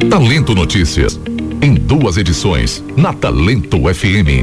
Talento Notícias, em 2 edições, na Talento FM.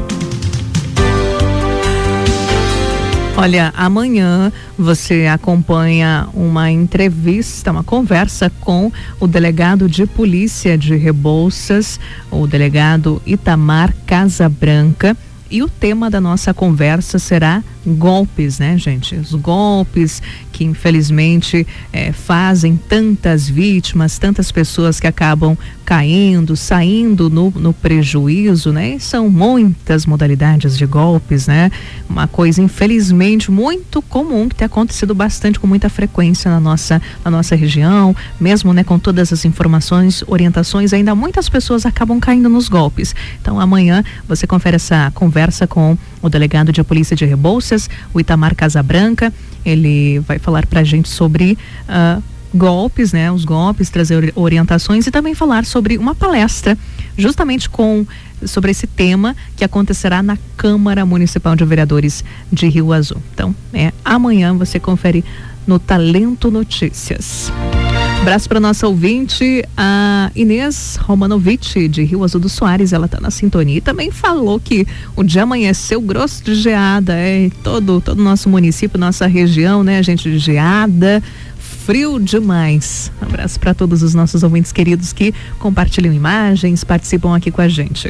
Olha, amanhã você acompanha uma entrevista, uma conversa com o delegado de polícia de Rebouças, o delegado Itamar Casabranca. E o tema da nossa conversa será golpes, né, gente? Os golpes que infelizmente fazem tantas vítimas, tantas pessoas que acabam caindo, saindo no prejuízo, né? E são muitas modalidades de golpes, né? Uma coisa infelizmente muito comum que tem acontecido bastante com muita frequência na nossa região, mesmo, né, com todas as informações, orientações, ainda muitas pessoas acabam caindo nos golpes. Então amanhã você confere essa conversa com o delegado de polícia de Rebouças, o Itamar Casabranca. Ele vai falar pra gente sobre golpes, né? Os golpes, trazer orientações e também falar sobre uma palestra justamente sobre esse tema que acontecerá na Câmara Municipal de Vereadores de Rio Azul. Então, amanhã você confere no Talento Notícias. Abraço para nossa ouvinte, a Inês Romanovic, de Rio Azul do Soares. Ela está na sintonia e também falou que o dia amanheceu grosso de geada, todo o nosso município, nossa região, né, gente, de geada, frio demais. Abraço para todos os nossos ouvintes queridos que compartilham imagens, participam aqui com a gente.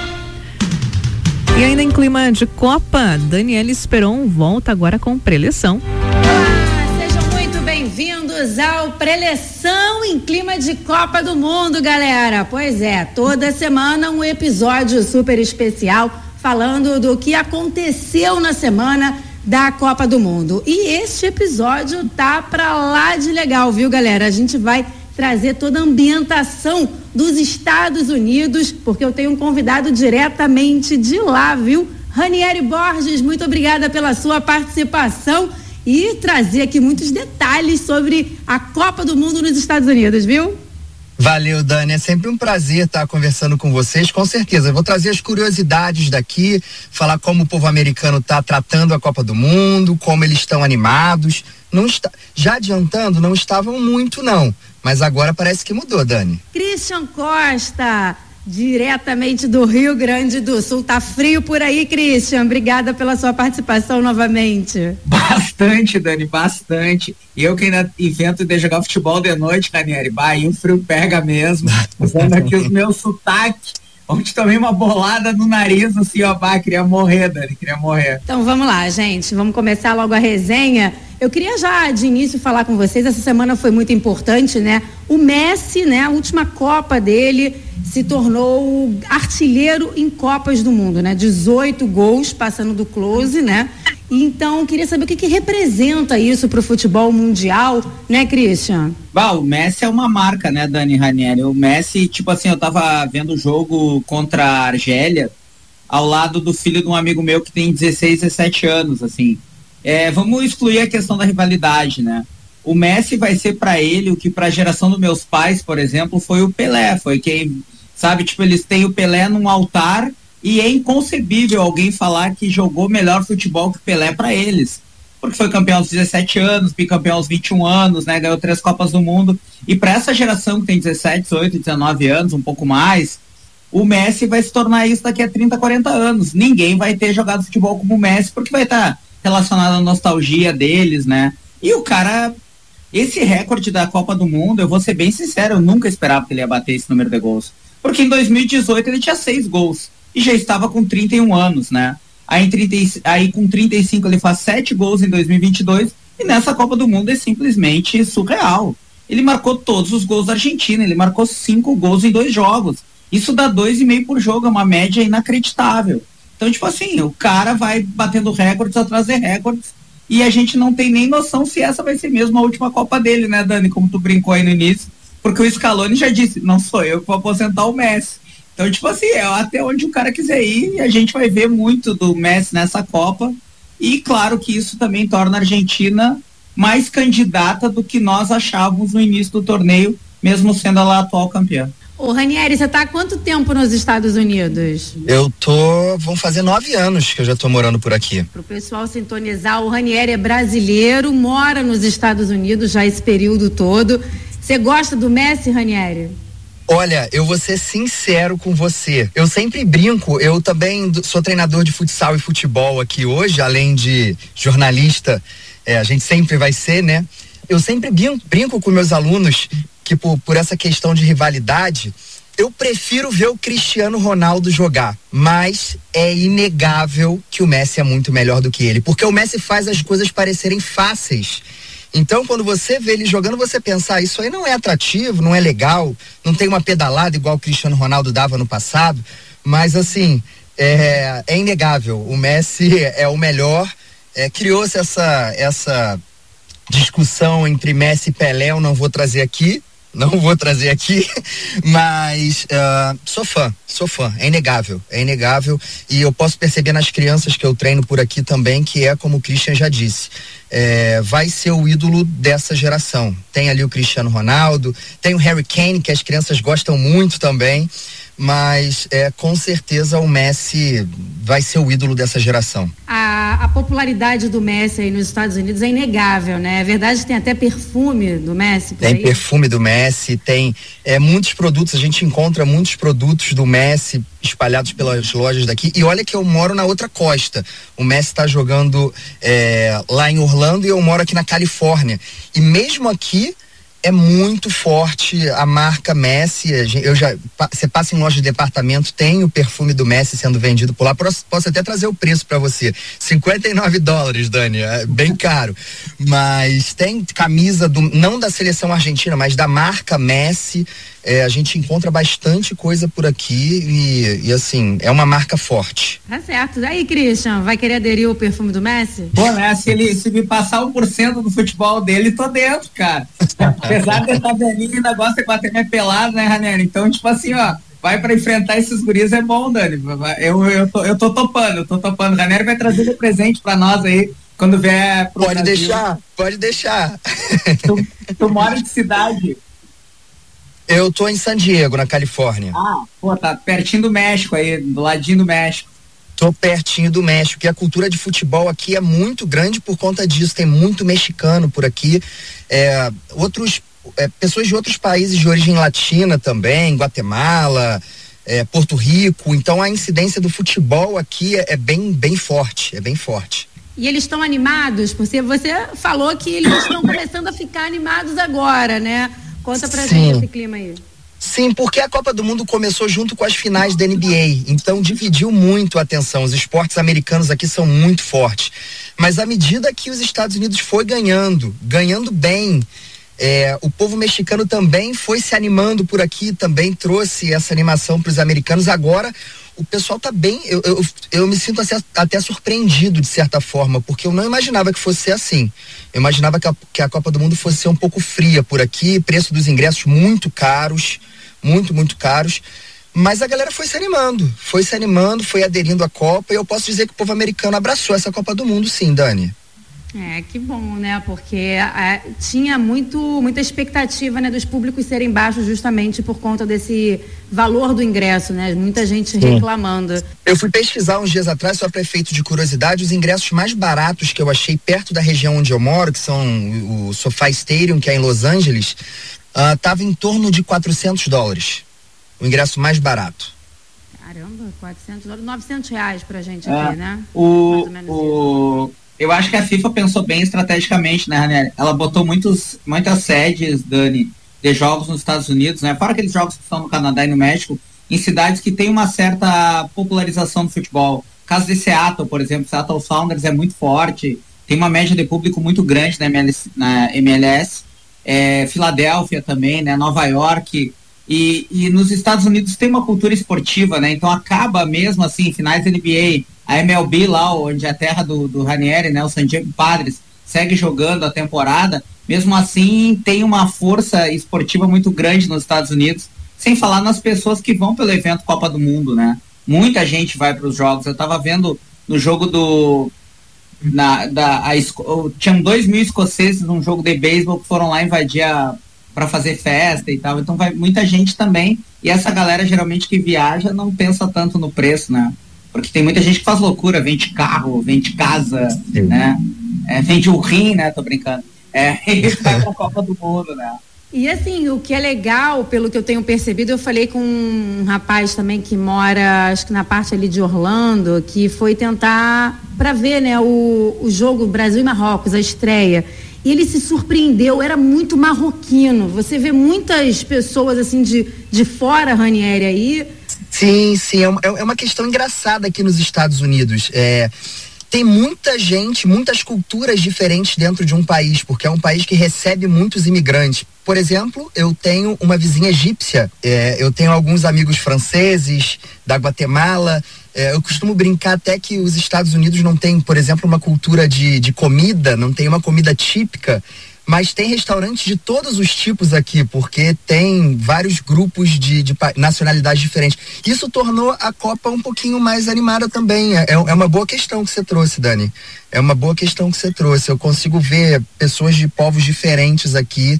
E ainda em clima de Copa, Daniela Esperon volta agora com preleção. Bem-vindos ao Preleção em clima de Copa do Mundo, galera. Pois é, toda semana um episódio super especial falando do que aconteceu na semana da Copa do Mundo. E este episódio tá pra lá de legal, viu, galera? A gente vai trazer toda a ambientação dos Estados Unidos, porque eu tenho um convidado diretamente de lá, viu? Ranieri Borges, muito obrigada pela sua participação e trazer aqui muitos detalhes sobre a Copa do Mundo nos Estados Unidos, viu? Valeu, Dani, é sempre um prazer estar conversando com vocês, com certeza. Eu vou trazer as curiosidades daqui, falar como o povo americano está tratando a Copa do Mundo, como eles estão animados. Já adiantando, não estavam muito não, mas agora parece que mudou, Dani. Christian Costa, diretamente do Rio Grande do Sul. Tá frio por aí, Christian? Obrigada pela sua participação novamente. Bastante, Dani, bastante. Eu que ainda invento de jogar futebol de noite, Ranieri, aí o frio pega mesmo. Usando aqui os meus sotaques. Ontem tomei uma bolada no nariz, assim, ó, queria morrer, Dani, queria morrer. Então vamos lá, gente, vamos começar logo a resenha. Eu queria já de início falar com vocês, essa semana foi muito importante, né? O Messi, né, a última Copa dele, se tornou artilheiro em Copas do Mundo, né? 18 gols, passando do close, né? Então, queria saber o que representa isso para o futebol mundial, né, Christian? O Messi é uma marca, né, Dani Ranieri? O Messi, tipo assim, eu tava vendo o jogo contra a Argélia ao lado do filho de um amigo meu que tem 16, 17 anos, assim. Vamos excluir a questão da rivalidade, né? O Messi vai ser para ele o que para a geração dos meus pais, por exemplo, foi o Pelé, foi quem, sabe, tipo, eles têm o Pelé num altar e é inconcebível alguém falar que jogou melhor futebol que o Pelé para eles, porque foi campeão aos 17 anos, bicampeão aos 21 anos, né, ganhou 3 Copas do Mundo, e para essa geração que tem 17, 18, 19 anos, um pouco mais, o Messi vai se tornar isso daqui a 30, 40 anos, ninguém vai ter jogado futebol como o Messi, porque vai estar relacionado à nostalgia deles, né, e o cara, esse recorde da Copa do Mundo, eu vou ser bem sincero, eu nunca esperava que ele ia bater esse número de gols, porque em 2018 ele tinha 6 gols, e já estava com 31 anos, né? Aí com 35 ele faz 7 gols em 2022 e nessa Copa do Mundo é simplesmente surreal. Ele marcou todos os gols da Argentina, ele marcou 5 gols em 2 jogos. Isso dá 2,5 por jogo, é uma média inacreditável. Então, tipo assim, o cara vai batendo recordes atrás de recordes e a gente não tem nem noção se essa vai ser mesmo a última Copa dele, né, Dani? Como tu brincou aí no início, porque o Scaloni já disse, não sou eu que vou aposentar o Messi. Então, tipo assim, até onde o cara quiser ir, e a gente vai ver muito do Messi nessa Copa, e claro que isso também torna a Argentina mais candidata do que nós achávamos no início do torneio, mesmo sendo ela a atual campeã. Ô Ranieri, você tá há quanto tempo nos Estados Unidos? Vão fazer 9 anos que eu já tô morando por aqui. Pro pessoal sintonizar, o Ranieri é brasileiro, mora nos Estados Unidos já esse período todo. Você gosta do Messi, Ranieri? Olha, eu vou ser sincero com você. Eu sempre brinco, eu também sou treinador de futsal e futebol aqui hoje, além de jornalista, a gente sempre vai ser, né? Eu sempre brinco com meus alunos que por essa questão de rivalidade, eu prefiro ver o Cristiano Ronaldo jogar, mas é inegável que o Messi é muito melhor do que ele, porque o Messi faz as coisas parecerem fáceis. Então, quando você vê ele jogando, você pensa, isso aí não é atrativo, não é legal, não tem uma pedalada igual o Cristiano Ronaldo dava no passado, mas assim, é inegável, o Messi é o melhor. Criou-se essa discussão entre Messi e Pelé, eu não vou trazer aqui, mas sou fã, é inegável, e eu posso perceber nas crianças que eu treino por aqui também, que é como o Christian já disse, vai ser o ídolo dessa geração. Tem ali o Cristiano Ronaldo, tem o Harry Kane, que as crianças gostam muito também, mas com certeza o Messi vai ser o ídolo dessa geração. A popularidade do Messi aí nos Estados Unidos é inegável, né? É verdade que tem até perfume do Messi por aí? Tem perfume do Messi, tem muitos produtos, a gente encontra muitos produtos do Messi espalhados pelas lojas daqui, e olha que eu moro na outra costa, o Messi está jogando lá em Orlando e eu moro aqui na Califórnia, e mesmo aqui é muito forte a marca Messi. Você passa em loja de departamento, tem o perfume do Messi sendo vendido por lá. Posso até trazer o preço para você, $59, Dani, é bem caro, mas tem camisa não da seleção argentina, mas da marca Messi. A gente encontra bastante coisa por aqui e assim, é uma marca forte. Tá certo. Aí, Christian, vai querer aderir o perfume do Messi? Pô, né, se me passar 1% do futebol dele, tô dentro, cara. Apesar de estar velhinho, ainda gosta de bater minha pelada, né, Ranieri? Então, tipo assim, ó, vai pra enfrentar esses guris é bom, Dani. Eu tô topando. O Ranieri vai trazer de presente pra nós aí, quando vier pro Pode deixar. Tu mora em que cidade? Eu tô em San Diego, na Califórnia. Pô, tá pertinho do México aí, do ladinho do México. Tô pertinho do México, e a cultura de futebol aqui é muito grande por conta disso, tem muito mexicano por aqui, pessoas de outros países de origem latina também, Guatemala, Porto Rico, então a incidência do futebol aqui é bem forte, E eles estão animados? Porque você falou que eles estão começando a ficar animados agora, né? Conta pra gente esse clima aí. Sim, porque a Copa do Mundo começou junto com as finais da NBA, então dividiu muito a atenção. Os esportes americanos aqui são muito fortes, mas à medida que os Estados Unidos foi ganhando bem, o povo mexicano também foi se animando por aqui, também trouxe essa animação para os americanos. Agora o pessoal tá bem, eu me sinto até surpreendido de certa forma, porque eu não imaginava que fosse ser assim. Eu imaginava que a Copa do Mundo fosse ser um pouco fria por aqui, preço dos ingressos muito caros, muito caros, mas a galera foi se animando, foi aderindo à Copa, e eu posso dizer que o povo americano abraçou essa Copa do Mundo, sim, Dani. Que bom, né? Porque tinha muita expectativa, né, dos públicos serem baixos justamente por conta desse valor do ingresso, né? Muita gente reclamando. Eu fui pesquisar uns dias atrás, só para efeito de curiosidade, os ingressos mais baratos que eu achei perto da região onde eu moro, que são o SoFi Stadium, que é em Los Angeles, tava em torno de $400. O ingresso mais barato. Caramba, $400, R$900 pra gente aqui, né? Mais ou menos isso. Eu acho que a FIFA pensou bem estrategicamente, né, Ranieri? Ela botou muitas sedes, Dani, de jogos nos Estados Unidos, né? Fora aqueles jogos que estão no Canadá e no México, em cidades que tem uma certa popularização do futebol. O caso de Seattle, por exemplo, Seattle Sounders é muito forte, tem uma média de público muito grande na MLS. Filadélfia também, né? Nova York. E nos Estados Unidos tem uma cultura esportiva, né? Então acaba mesmo assim, finais da NBA, a MLB lá, onde é a terra do Ranieri, né? O San Diego Padres segue jogando a temporada, mesmo assim tem uma força esportiva muito grande nos Estados Unidos, sem falar nas pessoas que vão pelo evento Copa do Mundo, né? Muita gente vai para os jogos. Eu tava vendo no jogo tinham 2.000 escoceses num jogo de beisebol que foram lá invadir para fazer festa e tal, então vai muita gente também, e essa galera geralmente que viaja não pensa tanto no preço, né? Porque tem muita gente que faz loucura, vende carro, vende casa, né? Vende o rim, né? Tô brincando. E vai pra Copa do Mundo, né? E assim, o que é legal, pelo que eu tenho percebido, eu falei com um rapaz também que mora, acho que na parte ali de Orlando, que foi tentar para ver, né, o jogo Brasil e Marrocos, a estreia. E ele se surpreendeu, era muito marroquino. Você vê muitas pessoas assim de fora, Ranieri, aí. Sim, é uma questão engraçada aqui nos Estados Unidos. Tem muita gente, muitas culturas diferentes dentro de um país, porque é um país que recebe muitos imigrantes. Por exemplo, eu tenho uma vizinha egípcia, eu tenho alguns amigos franceses, da Guatemala. Eu costumo brincar até que os Estados Unidos não tem, por exemplo, uma cultura de comida, não tem uma comida típica, mas tem restaurantes de todos os tipos aqui, porque tem vários grupos de nacionalidades diferentes. Isso tornou a Copa um pouquinho mais animada também. É uma boa questão que você trouxe, Dani. É uma boa questão que você trouxe. Eu consigo ver pessoas de povos diferentes aqui,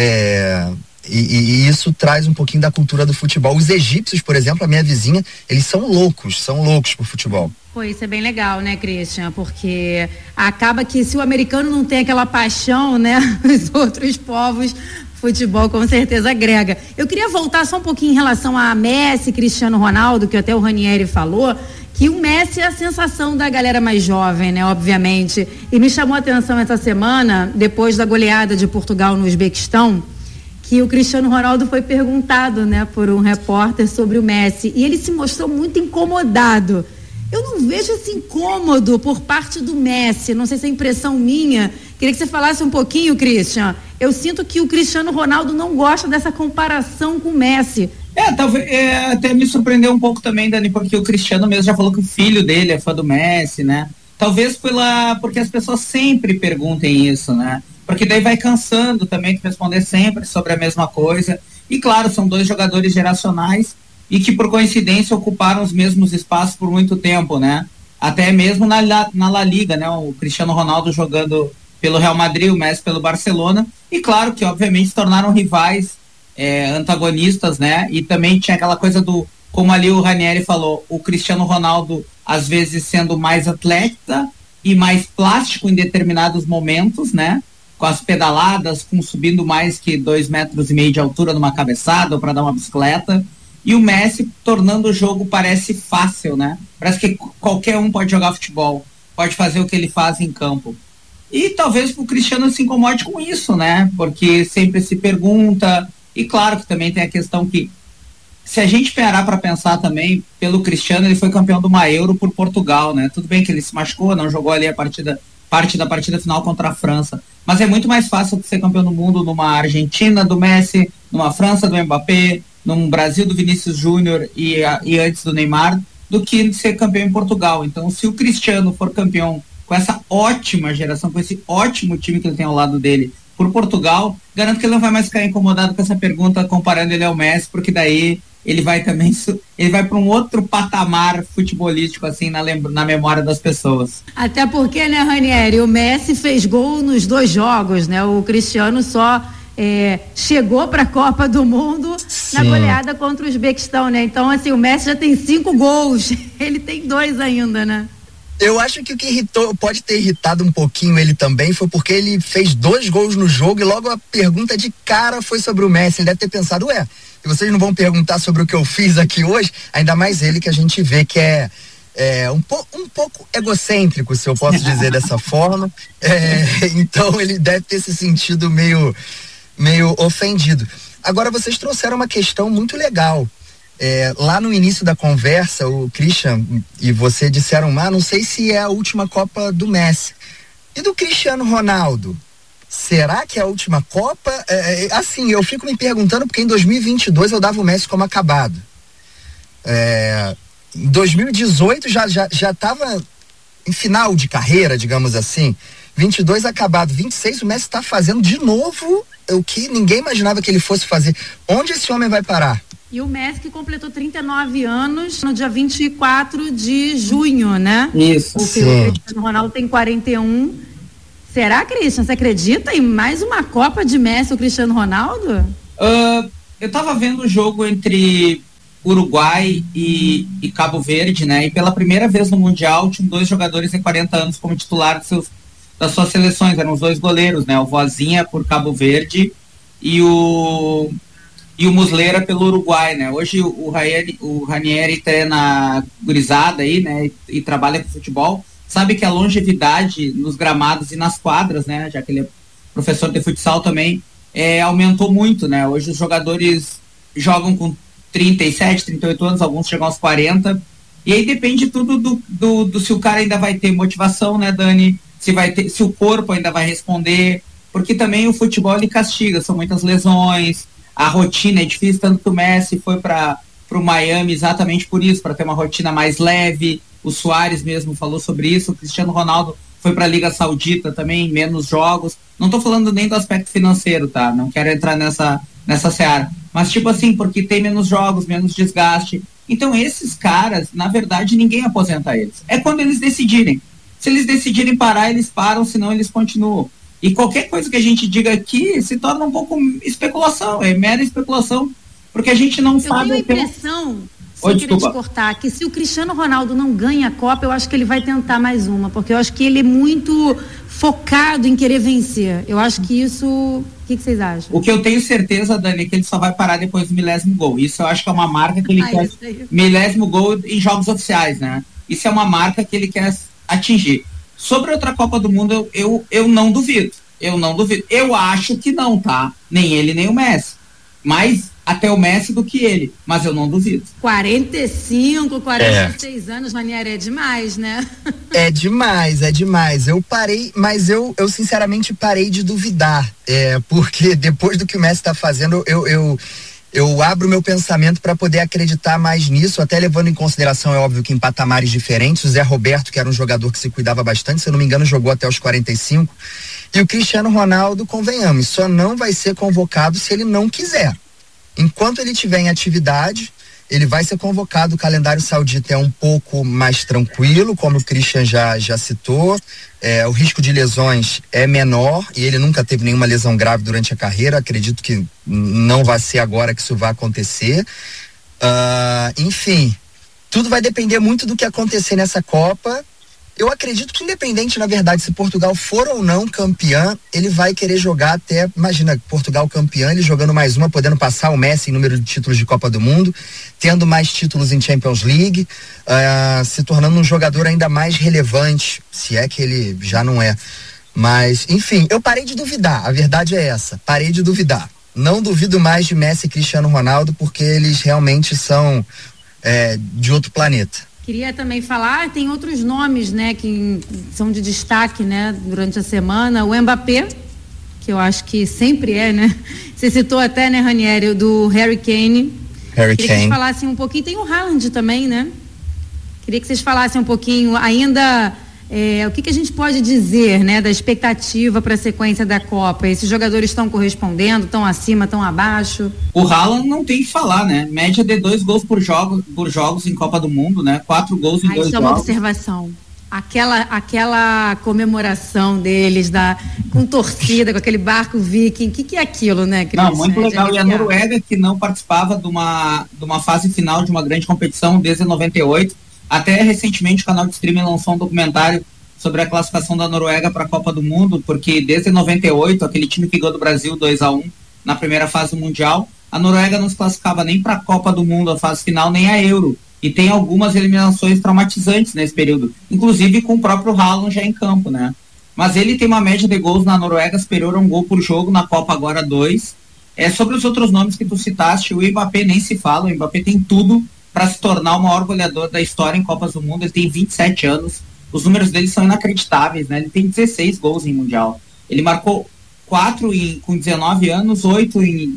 e isso traz um pouquinho da cultura do futebol. Os egípcios, por exemplo, a minha vizinha, eles são loucos por futebol. Pô, isso é bem legal, né, Christian? Porque acaba que se o americano não tem aquela paixão, né, os outros povos, futebol com certeza agrega. Eu queria voltar só um pouquinho em relação a Messi, Cristiano Ronaldo, que até o Ranieri falou, que o Messi é a sensação da galera mais jovem, né, obviamente. E me chamou a atenção essa semana, depois da goleada de Portugal no Uzbequistão, que o Cristiano Ronaldo foi perguntado, né, por um repórter sobre o Messi, e ele se mostrou muito incomodado. Eu não vejo esse incômodo por parte do Messi, não sei se é impressão minha. Queria que você falasse um pouquinho, Christian. Eu sinto que o Cristiano Ronaldo não gosta dessa comparação com o Messi. Talvez, até me surpreendeu um pouco também, Dani, porque o Cristiano mesmo já falou que o filho dele é fã do Messi, né? Talvez porque as pessoas sempre perguntem isso, né? Porque daí vai cansando também de responder sempre sobre a mesma coisa. E claro, são dois jogadores geracionais e que por coincidência ocuparam os mesmos espaços por muito tempo, né? Até mesmo na La Liga, né? O Cristiano Ronaldo jogando pelo Real Madrid, o Messi pelo Barcelona, e claro que obviamente se tornaram rivais, antagonistas, né? E também tinha aquela coisa como ali o Ranieri falou, o Cristiano Ronaldo às vezes sendo mais atleta e mais plástico em determinados momentos, né? Com as pedaladas, subindo mais que 2,5 metros de altura numa cabeçada ou para dar uma bicicleta. E o Messi tornando o jogo parece fácil, né? Parece que qualquer um pode jogar futebol, pode fazer o que ele faz em campo. E talvez o Cristiano se incomode com isso, né? Porque sempre se pergunta, e claro que também tem a questão que, se a gente parar para pensar também, pelo Cristiano, ele foi campeão de uma Euro por Portugal, né? Tudo bem que ele se machucou, não jogou ali parte da partida final contra a França, mas é muito mais fácil ser campeão do mundo numa Argentina do Messi, numa França do Mbappé, num Brasil do Vinícius Júnior e antes do Neymar, do que ser campeão em Portugal. Então, se o Cristiano for campeão com essa ótima geração, com esse ótimo time que ele tem ao lado dele por Portugal, garanto que ele não vai mais ficar incomodado com essa pergunta comparando ele ao Messi, porque daí ele vai para um outro patamar futebolístico, assim, na memória das pessoas. Até porque, né, Ranieri, o Messi fez gol nos 2 jogos, né? O Cristiano só chegou para a Copa do Mundo na goleada contra o Uzbequistão, né? Então, assim, o Messi já tem 5 gols, ele tem 2 ainda, né? Eu acho que o que pode ter irritado um pouquinho ele também foi porque ele fez 2 gols no jogo e logo a pergunta de cara foi sobre o Messi. Ele deve ter pensado, e vocês não vão perguntar sobre o que eu fiz aqui hoje? Ainda mais ele, que a gente vê que é um pouco egocêntrico, se eu posso dizer dessa forma. Então ele deve ter se sentido meio ofendido. Agora, vocês trouxeram uma questão muito legal. Lá no início da conversa, o Christian e você disseram, não sei se é a última Copa do Messi. E do Cristiano Ronaldo? Será que é a última Copa? Assim, eu fico me perguntando, porque em 2022 eu dava o Messi como acabado. Em 2018 já estava em final de carreira, digamos assim. 22 acabado, 26 o Messi está fazendo de novo o que ninguém imaginava que ele fosse fazer. Onde esse homem vai parar? E o Messi que completou 39 anos no dia 24 de junho, né? Isso. O Cristiano Ronaldo tem 41. Será, Christian, você acredita em mais uma Copa de Messi, o Cristiano Ronaldo? Eu tava vendo o jogo entre Uruguai e Cabo Verde, né? E pela primeira vez no Mundial tinham 2 jogadores de 40 anos como titular das suas seleções. Eram os 2 goleiros, né? O Vozinha por Cabo Verde e o Muslera pelo Uruguai, né? Hoje o Ranieri treina gurizada aí, né? E trabalha com futebol. Sabe que a longevidade nos gramados e nas quadras, né? Já que ele é professor de futsal também, aumentou muito, né? Hoje os jogadores jogam com 37, 38 anos, alguns chegam aos 40. E aí depende tudo do se o cara ainda vai ter motivação, né, Dani? Se o corpo ainda vai responder. Porque também o futebol ele castiga, são muitas lesões, a rotina é difícil, tanto que o Messi foi para o Miami exatamente por isso, para ter uma rotina mais leve. O Suárez mesmo falou sobre isso, o Cristiano Ronaldo foi para a Liga Saudita também, menos jogos. Não estou falando nem do aspecto financeiro, tá? Não quero entrar nessa seara. Mas tipo assim, porque tem menos jogos, menos desgaste. Então esses caras, na verdade, ninguém aposenta eles. É quando eles decidirem. Se eles decidirem parar, eles param, senão eles continuam. E qualquer coisa que a gente diga aqui se torna um pouco especulação, é mera especulação, porque a gente não sabe... Eu tenho a impressão, sem querer te cortar, que se o Cristiano Ronaldo não ganha a Copa, eu acho que ele vai tentar mais uma, porque eu acho que ele é muito focado em querer vencer. Eu acho que isso... O que vocês acham? O que eu tenho certeza, Dani, é que ele só vai parar depois do milésimo gol. Isso eu acho que é uma marca que ele quer... Milésimo gol em jogos oficiais, né? Isso é uma marca que ele quer atingir. Sobre outra Copa do Mundo, eu não duvido. Eu não duvido. Eu acho que não, tá? Nem ele, nem o Messi. Mais até o Messi do que ele. Mas eu não duvido. 45, 46 anos, Ranieri, é demais, né? É demais. Eu parei, mas eu sinceramente parei de duvidar. Porque depois do que o Messi tá fazendo, eu abro meu pensamento para poder acreditar mais nisso, até levando em consideração, é óbvio que em patamares diferentes, o Zé Roberto, que era um jogador que se cuidava bastante, se eu não me engano jogou até os 45, e o Cristiano Ronaldo, convenhamos, só não vai ser convocado se ele não quiser. Enquanto ele estiver em atividade, ele vai ser convocado. O calendário saudita é um pouco mais tranquilo, como o Christian já citou, o risco de lesões é menor e ele nunca teve nenhuma lesão grave durante a carreira. Acredito que não vai ser agora que isso vai acontecer. Enfim, tudo vai depender muito do que acontecer nessa Copa. Eu acredito que, independente, na verdade, se Portugal for ou não campeã, ele vai querer jogar até, imagina, Portugal campeã, ele jogando mais uma, podendo passar o Messi em número de títulos de Copa do Mundo, tendo mais títulos em Champions League, se tornando um jogador ainda mais relevante, se é que ele já não é. Mas, enfim, eu parei de duvidar, a verdade é essa, parei de duvidar. Não duvido mais de Messi e Cristiano Ronaldo, porque eles realmente são de outro planeta. Queria também falar, tem outros nomes, né, que são de destaque, né, durante a semana. O Mbappé, que eu acho que sempre né? Você citou até, né, Ranieri, do Harry Kane. Queria que vocês falassem um pouquinho. Tem o Haaland também, né? Queria que vocês falassem um pouquinho ainda o que a gente pode dizer, né, da expectativa para a sequência da Copa. Esses jogadores estão correspondendo, estão acima, estão abaixo? O Haaland não tem que falar, né? Média de 2 gols por jogos em Copa do Mundo, né? 4 gols em 2 jogos. Isso é uma observação. Aquela comemoração deles com torcida, com aquele barco viking, o que é aquilo, né, Cris? Não, muito legal. E a Noruega, que não participava de uma fase final de uma grande competição desde 98, até recentemente o canal de streaming lançou um documentário sobre a classificação da Noruega para a Copa do Mundo, porque desde 98, aquele time que ganhou do Brasil 2-1 na primeira fase do Mundial, a Noruega não se classificava nem para a Copa do Mundo, a fase final, nem a Euro. E tem algumas eliminações traumatizantes nesse período, inclusive com o próprio Haaland já em campo, né? Mas ele tem uma média de gols na Noruega superior a 1 gol por jogo, na Copa agora 2. Sobre os outros nomes que tu citaste, o Mbappé nem se fala, o Mbappé tem tudo para se tornar o maior goleador da história em Copas do Mundo. Ele tem 27 anos, os números dele são inacreditáveis, né? Ele tem 16 gols em Mundial. Ele marcou 4 com 19 anos, 8 em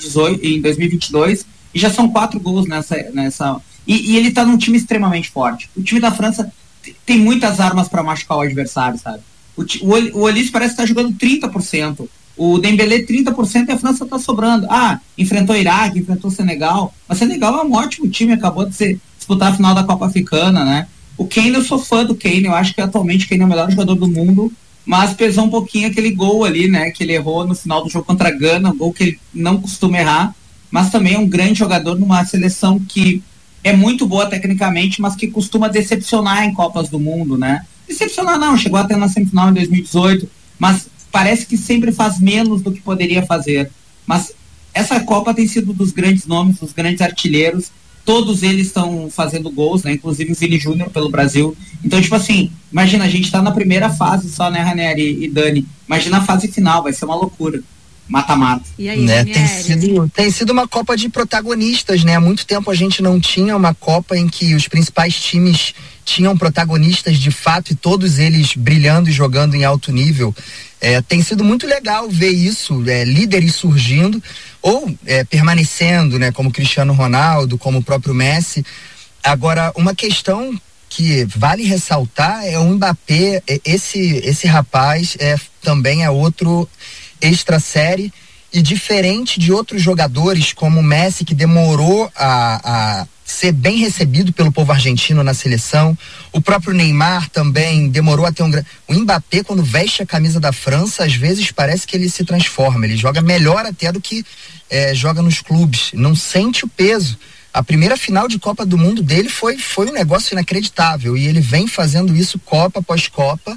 2022, e já são 4 gols nessa... E ele tá num time extremamente forte. O time da França tem muitas armas para machucar o adversário, sabe? O Olise parece estar jogando 30%. O Dembélé 30% e a França tá sobrando. Enfrentou o Iraque, enfrentou o Senegal. Mas Senegal é um ótimo time, acabou de disputar a final da Copa Africana, né? O Kane, eu sou fã do Kane, eu acho que atualmente o Kane é o melhor jogador do mundo, mas pesou um pouquinho aquele gol ali, né? Que ele errou no final do jogo contra a Gana, um gol que ele não costuma errar, mas também é um grande jogador numa seleção que é muito boa tecnicamente, mas que costuma decepcionar em Copas do Mundo, né? Decepcionar não, chegou até na semifinal em 2018, mas parece que sempre faz menos do que poderia fazer. Mas essa Copa tem sido dos grandes nomes, dos grandes artilheiros. Todos eles estão fazendo gols, né? Inclusive o Vini Júnior pelo Brasil. Então, tipo assim, imagina, a gente tá na primeira fase só, né, Ranieri e Dani? Imagina a fase final, vai ser uma loucura. Mata-mata. E aí, né? Tem sido uma Copa de protagonistas, né? Há muito tempo a gente não tinha uma Copa em que os principais times tinham protagonistas de fato e todos eles brilhando e jogando em alto nível. Tem sido muito legal ver isso, líderes surgindo ou permanecendo, né? Como Cristiano Ronaldo, como o próprio Messi. Agora, uma questão que vale ressaltar é o Mbappé. Esse rapaz também é outro extra série e diferente de outros jogadores como o Messi, que demorou a ser bem recebido pelo povo argentino na seleção. O próprio Neymar também demorou a ter o Mbappé, quando veste a camisa da França, às vezes parece que ele se transforma, ele joga melhor até do que joga nos clubes, não sente o peso. A primeira final de Copa do Mundo dele foi um negócio inacreditável e ele vem fazendo isso Copa após Copa.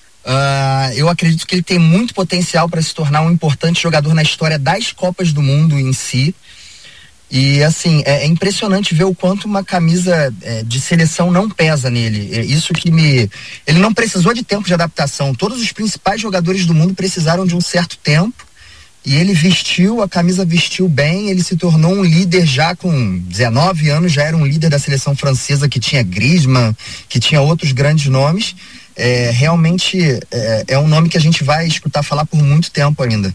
Eu acredito que ele tem muito potencial para se tornar um importante jogador na história das Copas do Mundo em si. E assim, é impressionante ver o quanto uma camisa de seleção não pesa nele. Isso que ele não precisou de tempo de adaptação. Todos os principais jogadores do mundo precisaram de um certo tempo e ele a camisa vestiu bem, ele se tornou um líder já com 19 anos, já era um líder da seleção francesa que tinha Griezmann, que tinha outros grandes nomes. Realmente é um nome que a gente vai escutar falar por muito tempo ainda.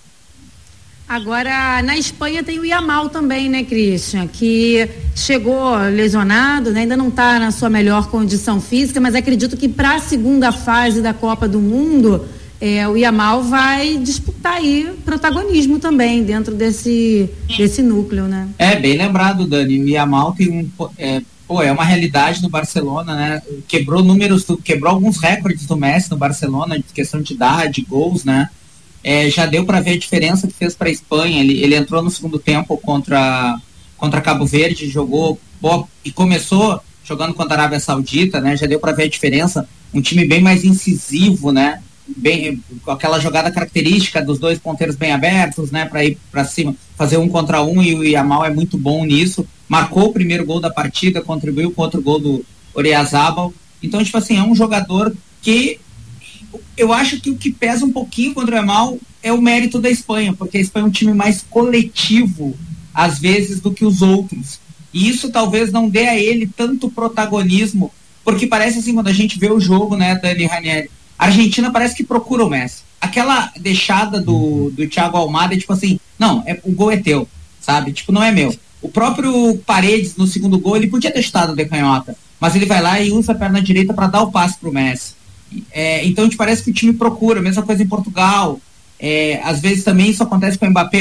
Agora, na Espanha tem o Yamal também, né, Christian? Que chegou lesionado, né? Ainda não está na sua melhor condição física, mas acredito que para a segunda fase da Copa do Mundo, o Yamal vai disputar aí protagonismo também dentro desse núcleo, né? Bem lembrado, Dani. O Yamal tem é uma realidade no Barcelona, né? Quebrou alguns recordes do Messi no Barcelona, de questão de idade, gols, né? Já deu para ver a diferença que fez para a Espanha. Ele entrou no segundo tempo contra Cabo Verde, jogou e começou jogando contra a Arábia Saudita, né? Já deu para ver a diferença. Um time bem mais incisivo, né? Com aquela jogada característica dos dois ponteiros bem abertos, né? Para ir para cima, fazer 1 contra 1, e o Yamal é muito bom nisso. Marcou o primeiro gol da partida, contribuiu com outro gol do Oyarzabal. Então, tipo assim, é um jogador que eu acho que o que pesa um pouquinho contra o Yamal é o mérito da Espanha, porque a Espanha é um time mais coletivo, às vezes, do que os outros. E isso talvez não dê a ele tanto protagonismo, porque parece assim, quando a gente vê o jogo, né, Dani Ranieri, a Argentina parece que procura o Messi. Aquela deixada do Thiago Almada é tipo assim, não, o gol é teu, sabe? Tipo, não é meu. O próprio Paredes, no segundo gol, ele podia ter chutado de canhota, mas ele vai lá e usa a perna direita para dar o passe pro Messi. Então, te parece que o time procura, mesma coisa em Portugal. Às vezes também isso acontece com o Mbappé.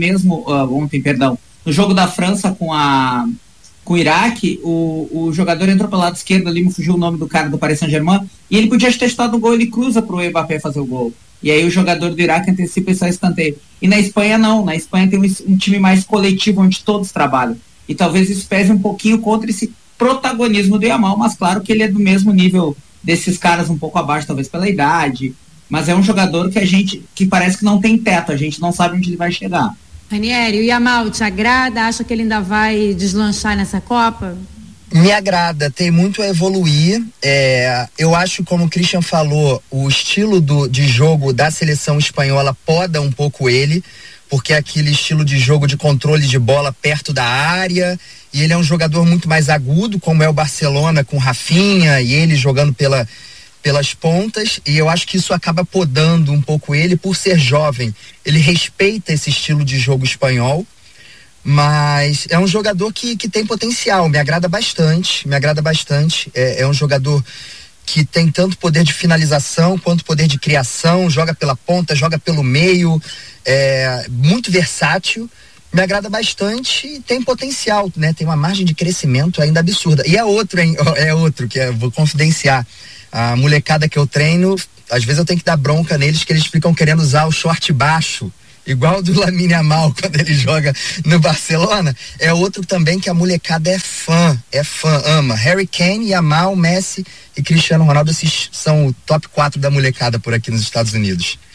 No jogo da França com o Iraque, o jogador entrou pelo lado esquerdo ali, me fugiu o nome do cara do Paris Saint-Germain, e ele podia ter chutado o gol, ele cruza pro Mbappé fazer o gol. E aí o jogador do Iraque antecipa e sai escanteio. E na Espanha não, na Espanha tem um time mais coletivo, onde todos trabalham. E talvez isso pese um pouquinho contra esse protagonismo do Yamal, mas claro que ele é do mesmo nível desses caras, um pouco abaixo, talvez pela idade, mas é um jogador que parece que não tem teto, a gente não sabe onde ele vai chegar. Ranieri, o Yamal te agrada? Acha que ele ainda vai deslanchar nessa Copa? Me agrada, tem muito a evoluir. Eu acho, como o Christian falou, o estilo de jogo da seleção espanhola poda um pouco ele, porque é aquele estilo de jogo de controle de bola perto da área, e ele é um jogador muito mais agudo, como é o Barcelona com Rafinha e ele jogando pelas pontas, e eu acho que isso acaba podando um pouco ele por ser jovem. Ele respeita esse estilo de jogo espanhol, mas é um jogador que tem potencial, me agrada bastante. É um jogador que tem tanto poder de finalização quanto poder de criação, joga pela ponta, joga pelo meio, muito versátil. Me agrada bastante e tem potencial, né? Tem uma margem de crescimento ainda absurda. E outro que vou confidenciar. A molecada que eu treino, às vezes eu tenho que dar bronca neles, que eles ficam querendo usar o short baixo, igual do Lamine Yamal quando ele joga no Barcelona. É outro também que a molecada é fã, ama. Harry Kane, Yamal, Messi e Cristiano Ronaldo, esses são o top 4 da molecada por aqui nos Estados Unidos.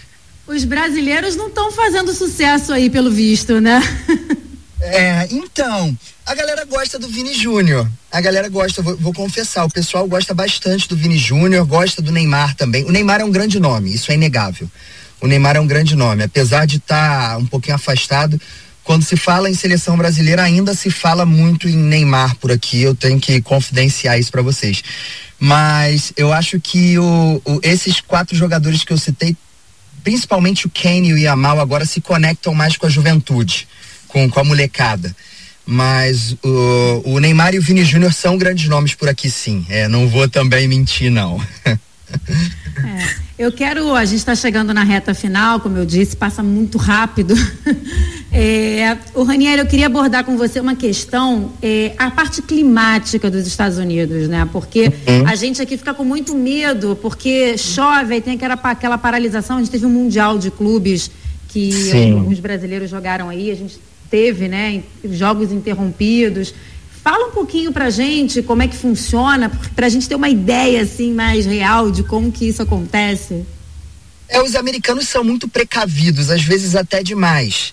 Os brasileiros não estão fazendo sucesso aí, pelo visto, né? Então, a galera gosta do Vini Júnior. A galera gosta, vou confessar, o pessoal gosta bastante do Vini Júnior, gosta do Neymar também. O Neymar é um grande nome, isso é inegável. O Neymar é um grande nome, apesar de estar um pouquinho afastado. Quando se fala em seleção brasileira, ainda se fala muito em Neymar por aqui, eu tenho que confidenciar isso para vocês. Mas eu acho que esses 4 jogadores que eu citei, principalmente o Kane e o Yamal, agora se conectam mais com a juventude, com a molecada. Mas o Neymar e o Vini Júnior são grandes nomes por aqui, sim. Não vou também mentir, não. A gente está chegando na reta final, como eu disse, passa muito rápido. O Ranieri, eu queria abordar com você uma questão, a parte climática dos Estados Unidos, né? Porque a gente aqui fica com muito medo, porque chove, aí tem aquela paralisação. A gente teve um mundial de clubes que alguns brasileiros jogaram aí, a gente teve, né, jogos interrompidos. Fala um pouquinho pra gente como é que funciona, pra gente ter uma ideia assim mais real de como que isso acontece. Os americanos são muito precavidos, às vezes até demais,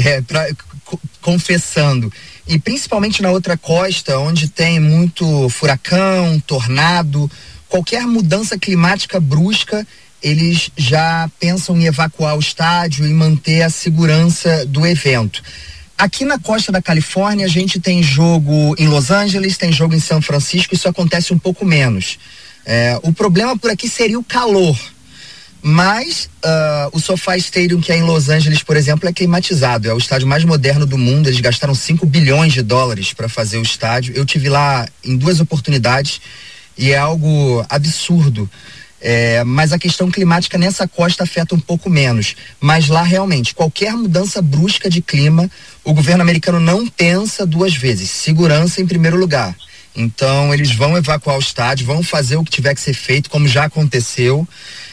confessando. E principalmente na outra costa, onde tem muito furacão, tornado, qualquer mudança climática brusca, eles já pensam em evacuar o estádio e manter a segurança do evento. Aqui na costa da Califórnia, a gente tem jogo em Los Angeles, tem jogo em São Francisco, isso acontece um pouco menos. O problema por aqui seria o calor, mas o SoFi Stadium, que é em Los Angeles, por exemplo, é climatizado, é o estádio mais moderno do mundo. Eles gastaram $5 bilhões para fazer o estádio. Eu tive lá em 2 oportunidades e é algo absurdo. Mas a questão climática nessa costa afeta um pouco menos. Mas lá realmente, qualquer mudança brusca de clima, o governo americano não pensa 2 vezes. Segurança em primeiro lugar. Então eles vão evacuar o estádio, vão fazer o que tiver que ser feito, como já aconteceu.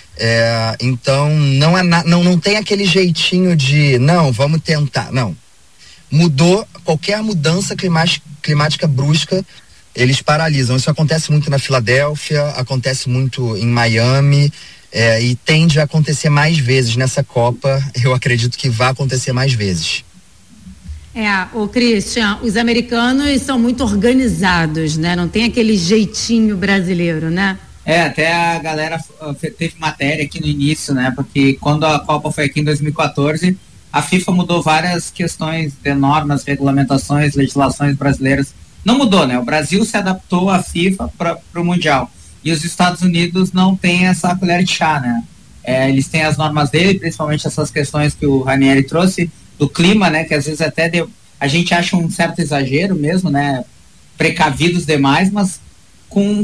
Então não tem aquele jeitinho de não, vamos tentar. Não. Mudou, qualquer mudança climática brusca, eles paralisam. Isso acontece muito na Filadélfia, acontece muito em Miami, e tende a acontecer mais vezes nessa Copa. Eu acredito que vai acontecer mais vezes. Christian, os americanos são muito organizados, né? Não tem aquele jeitinho brasileiro, né? Até a galera teve matéria aqui no início, né? Porque quando a Copa foi aqui em 2014, a FIFA mudou várias questões de normas, regulamentações, legislações brasileiras. Não mudou, né? O Brasil se adaptou à FIFA para o Mundial. E os Estados Unidos não têm essa colher de chá, né? Eles têm as normas dele, principalmente essas questões que o Ranieri trouxe, do clima, né? Que às vezes até a gente acha um certo exagero mesmo, né? Precavidos demais, mas com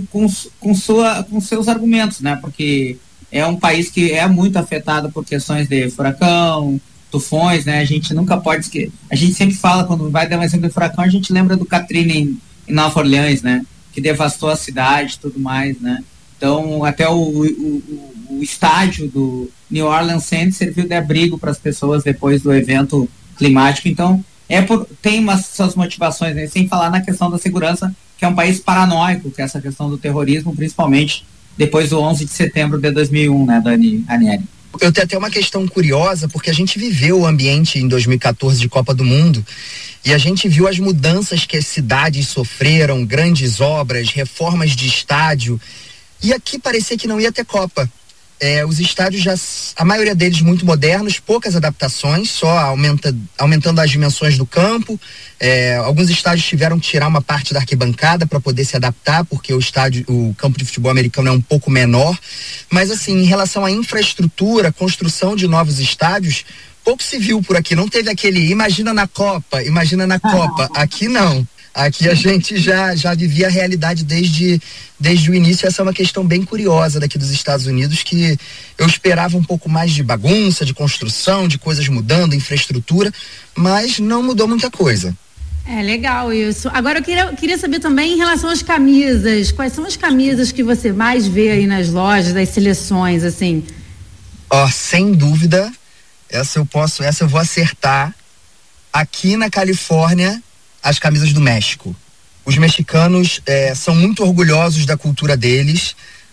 seus argumentos, né? Porque é um país que é muito afetado por questões de furacão, tufões, né? A gente nunca pode esquecer. A gente sempre fala, quando vai dar um exemplo de furacão, a gente lembra do Katrina em Nova Orleans, né? Que devastou a cidade e tudo mais, né? Então, até o estádio do New Orleans Saints serviu de abrigo para as pessoas depois do evento climático. Então, tem suas motivações, né? Sem falar na questão da segurança, que é um país paranoico, que é essa questão do terrorismo, principalmente depois do 11 de setembro de 2001, né, Dani Ranieri? Eu tenho até uma questão curiosa, porque a gente viveu o ambiente em 2014 de Copa do Mundo e a gente viu as mudanças que as cidades sofreram, grandes obras, reformas de estádio, e aqui parecia que não ia ter Copa. Os estádios a maioria deles muito modernos, poucas adaptações, só aumentando as dimensões do campo. Alguns estádios tiveram que tirar uma parte da arquibancada para poder se adaptar, porque o campo de futebol americano é um pouco menor. Mas assim, em relação à infraestrutura, construção de novos estádios, pouco se viu por aqui. Não teve aquele imagina na Copa. Aqui não. Aqui a gente já vivia a realidade desde o início. Essa é uma questão bem curiosa daqui dos Estados Unidos, que eu esperava um pouco mais de bagunça, de construção, de coisas mudando, infraestrutura, mas não mudou muita coisa. Legal isso. Agora eu queria saber também em relação às camisas. Quais são as camisas que você mais vê aí nas lojas, das seleções, assim? Sem dúvida, essa eu vou acertar. Aqui na Califórnia, as camisas do México. Os mexicanos são muito orgulhosos da cultura deles,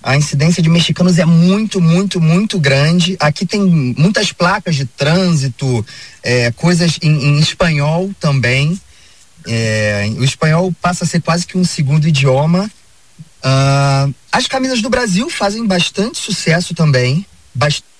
A incidência de mexicanos é muito, muito, muito grande. Aqui tem muitas placas de trânsito, coisas em espanhol também. O espanhol passa a ser quase que um segundo idioma. As camisas do Brasil fazem bastante sucesso também.